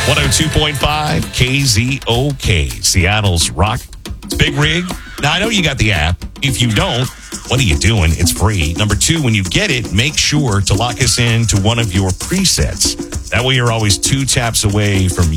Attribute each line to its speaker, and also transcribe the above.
Speaker 1: 102.5 KZOK, Seattle's rock. It's Big Rig. Now, I know you got the app. If you don't, what are you doing? It's free. Number two, when you get it, make sure to lock us in to one of your presets. That way you're always 2 taps away from